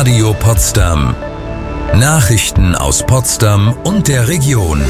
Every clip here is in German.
Radio Potsdam. Nachrichten aus Potsdam und der Region.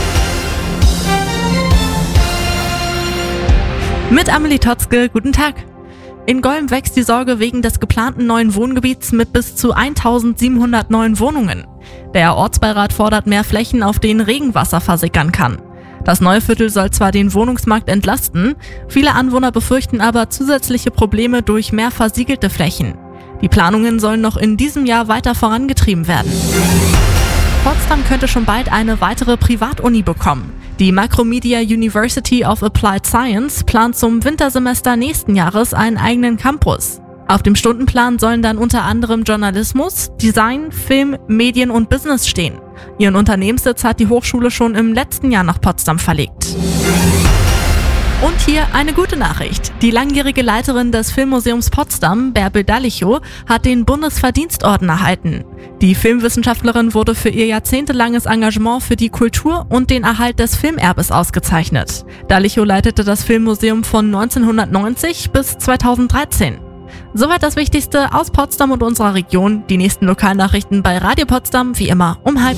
Mit Amelie Totzke, guten Tag. In Golm wächst die Sorge wegen des geplanten neuen Wohngebiets mit bis zu 1700 neuen Wohnungen. Der Ortsbeirat fordert mehr Flächen, auf denen Regenwasser versickern kann. Das neue Viertel soll zwar den Wohnungsmarkt entlasten, viele Anwohner befürchten aber zusätzliche Probleme durch mehr versiegelte Flächen. Die Planungen sollen noch in diesem Jahr weiter vorangetrieben werden. Potsdam könnte schon bald eine weitere Privatuni bekommen. Die Macromedia University of Applied Science plant zum Wintersemester nächsten Jahres einen eigenen Campus. Auf dem Stundenplan sollen dann unter anderem Journalismus, Design, Film, Medien und Business stehen. Ihren Unternehmenssitz hat die Hochschule schon im letzten Jahr nach Potsdam verlegt. Und hier eine gute Nachricht. Die langjährige Leiterin des Filmmuseums Potsdam, Bärbel Dallichow, hat den Bundesverdienstorden erhalten. Die Filmwissenschaftlerin wurde für ihr jahrzehntelanges Engagement für die Kultur und den Erhalt des Filmerbes ausgezeichnet. Dallichow leitete das Filmmuseum von 1990 bis 2013. Soweit das Wichtigste aus Potsdam und unserer Region. Die nächsten Lokalnachrichten bei Radio Potsdam, wie immer, um 12:30.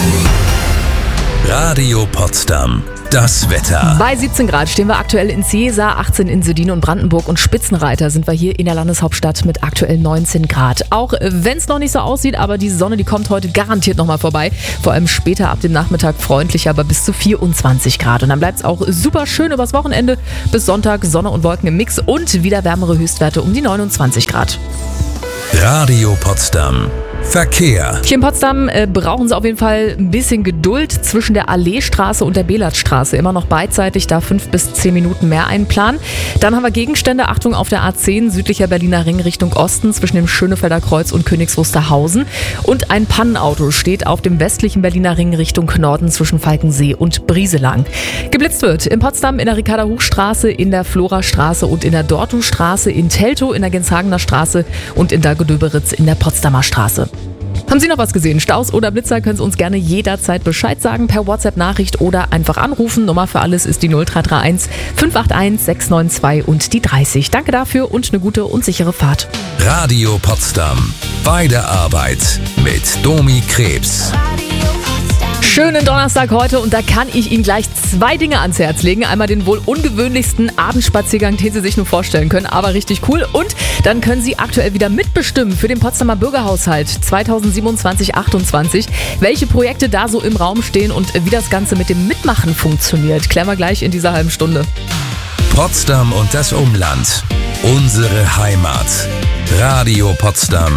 Radio Potsdam. Das Wetter. Bei 17 Grad stehen wir aktuell in Ciesa, 18 in Södin und Brandenburg und Spitzenreiter sind wir hier in der Landeshauptstadt mit aktuell 19 Grad. Auch wenn es noch nicht so aussieht, aber die Sonne, die kommt heute garantiert nochmal vorbei. Vor allem später ab dem Nachmittag freundlicher, aber bis zu 24 Grad. Und dann bleibt es auch super schön übers Wochenende. Bis Sonntag Sonne und Wolken im Mix und wieder wärmere Höchstwerte um die 29 Grad. Radio Potsdam. Verkehr. Hier in Potsdam brauchen Sie auf jeden Fall ein bisschen Geduld zwischen der Alleestraße und der Belatstraße. Immer noch beidseitig, da 5 bis 10 Minuten mehr einplanen. Dann haben wir Gegenstände, Achtung, auf der A10, südlicher Berliner Ring Richtung Osten, zwischen dem Schönefelder Kreuz und Königs Wusterhausen. Und ein Pannenauto steht auf dem westlichen Berliner Ring Richtung Norden zwischen Falkensee und Brieselang. Geblitzt wird in Potsdam in der Ricarda-Huch-Straße, in der Florastraße und in der Dortu-Straße, in Teltow, in der Genshagener Straße und in Dagow-Döberitz in der Potsdamer Straße. Haben Sie noch was gesehen? Staus oder Blitzer, können Sie uns gerne jederzeit Bescheid sagen per WhatsApp-Nachricht oder einfach anrufen. Nummer für alles ist die 0331 581 692 und die 30. Danke dafür und eine gute und sichere Fahrt. Radio Potsdam. Bei der Arbeit mit Domi Krebs. Schönen Donnerstag heute und da kann ich Ihnen gleich 2 Dinge ans Herz legen. Einmal den wohl ungewöhnlichsten Abendspaziergang, den Sie sich nur vorstellen können, aber richtig cool. Und dann können Sie aktuell wieder mitbestimmen für den Potsdamer Bürgerhaushalt 2027-28, welche Projekte da so im Raum stehen und wie das Ganze mit dem Mitmachen funktioniert. Klären wir gleich in dieser halben Stunde. Potsdam und das Umland. Unsere Heimat. Radio Potsdam.